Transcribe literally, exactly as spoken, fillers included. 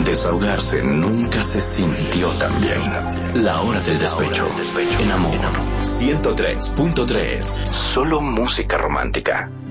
Desahogarse nunca se sintió tan bien. La hora del despecho. En Amor ciento tres punto tres. Solo música romántica.